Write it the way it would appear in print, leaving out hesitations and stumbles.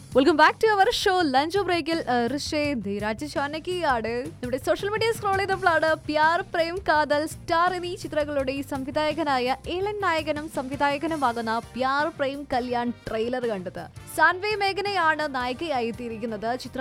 Welcome back to our show lunch ബ്രേക്കിൽ ധീരാജ് ചാനകിയാണ് നമ്മുടെ social media scroll ചെയ്തപ്പോഴാണ് പ്യാർ പ്രേം കാതൽ സ്റ്റാർ എന്നീ ചിത്രങ്ങളുടെ സംവിധായകനായ ഏലൻ നായകനും സംവിധായകനുമാകുന്ന പ്യാർ പ്രേം കല്യാൺ ട്രെയിലർ കണ്ടത്. സാൻവി മേഘനയാണ് നായികയായി എത്തിയിരിക്കുന്നത്. ചിത്രം